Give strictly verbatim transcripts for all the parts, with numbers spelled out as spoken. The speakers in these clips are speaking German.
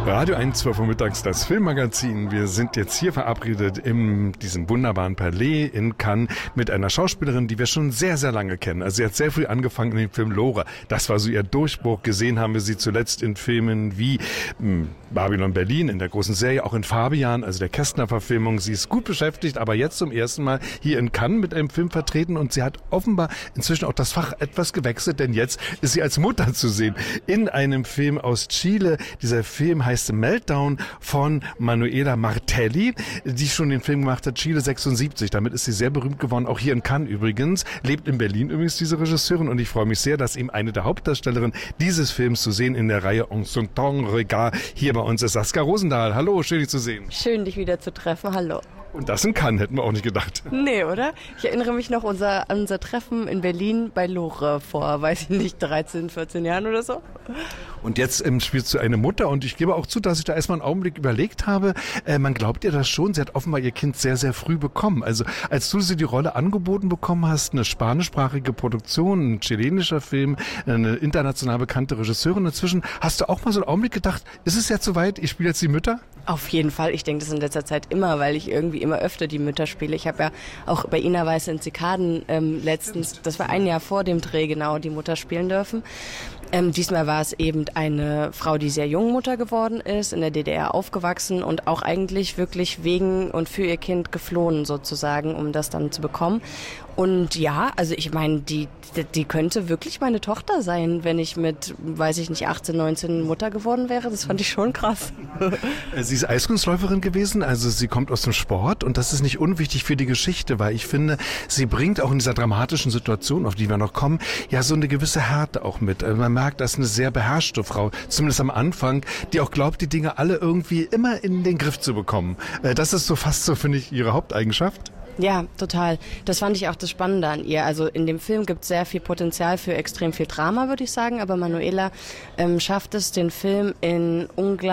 Radio eins, zwölf Uhr mittags, das Filmmagazin. Wir sind jetzt hier verabredet in diesem wunderbaren Palais in Cannes mit einer Schauspielerin, die wir schon sehr, sehr lange kennen. Also sie hat sehr früh angefangen in dem Film Lore. Das war so ihr Durchbruch. Gesehen haben wir sie zuletzt in Filmen wie mh, Babylon Berlin, in der großen Serie, auch in Fabian, also der Kästner-Verfilmung. Sie ist gut beschäftigt, aber jetzt zum ersten Mal hier in Cannes mit einem Film vertreten und sie hat offenbar inzwischen auch das Fach etwas gewechselt, denn jetzt ist sie als Mutter zu sehen in einem Film aus Chile. Dieser Film heißt Meltdown von Manuela Martelli, die schon den Film gemacht hat, Chile sechsundsiebzig. Damit ist sie sehr berühmt geworden, auch hier in Cannes übrigens. Lebt in Berlin übrigens, diese Regisseurin, und ich freue mich sehr, dass eben eine der Hauptdarstellerinnen dieses Films zu sehen in der Reihe En son temps regard hier bei uns ist. Saskia Rosendahl. Hallo, schön dich zu sehen. Schön, dich wieder zu treffen. Hallo. Und das in Cannes, hätten wir auch nicht gedacht. Nee, oder? Ich erinnere mich noch unser, an unser Treffen in Berlin bei Lore vor, weiß ich nicht, dreizehn, vierzehn Jahren oder so. Und jetzt ähm, spielst du eine Mutter, und ich gebe auch zu, dass ich da erstmal einen Augenblick überlegt habe, äh, man glaubt ihr das schon, sie hat offenbar ihr Kind sehr, sehr früh bekommen. Also als du sie die Rolle angeboten bekommen hast, eine spanischsprachige Produktion, ein chilenischer Film, eine international bekannte Regisseurin inzwischen, hast du auch mal so einen Augenblick gedacht, ist es jetzt soweit, ich spiele jetzt die Mütter? Auf jeden Fall, ich denke das in letzter Zeit immer, weil ich irgendwie immer öfter die Mütter spiele. Ich habe ja auch bei Ina Weiß in Zikaden ähm, letztens, das war ein Jahr vor dem Dreh genau, die Mutter spielen dürfen. Ähm, diesmal war es eben eine Frau, die sehr jung Mutter geworden ist, in der D D R aufgewachsen und auch eigentlich wirklich wegen und für ihr Kind geflohen sozusagen, um das dann zu bekommen. Und ja, also ich meine, die, die, die könnte wirklich meine Tochter sein, wenn ich mit, weiß ich nicht, achtzehn, neunzehn Mutter geworden wäre. Das fand ich schon krass. Sie ist Eiskunstläuferin gewesen, also sie kommt aus dem Sport, und das ist nicht unwichtig für die Geschichte, weil ich finde, sie bringt auch in dieser dramatischen Situation, auf die wir noch kommen, ja so eine gewisse Härte auch mit. Also man merkt, das ist eine sehr beherrschte Frau, zumindest am Anfang, die auch glaubt, die Dinge alle irgendwie immer in den Griff zu bekommen. Das ist so fast so, finde ich, ihre Haupteigenschaft. Ja, total. Das fand ich auch das Spannende an ihr. Also in dem Film gibt es sehr viel Potenzial für extrem viel Drama, würde ich sagen. Aber Manuela ähm, schafft es, den Film in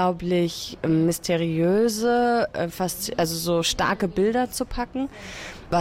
unglaublich ähm, mysteriöse, äh, fast also so starke Bilder zu packen.